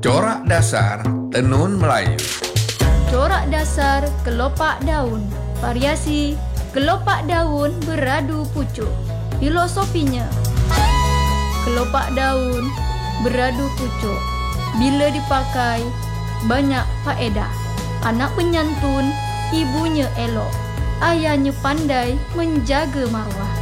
Corak dasar tenun Melayu. Corak dasar kelopak daun. Variasi kelopak daun beradu pucuk. Filosofinya, kelopak daun beradu pucuk. Bila dipakai, banyak faedah. Anak penyantun, ibunya elok. Ayahnya pandai menjaga marwah.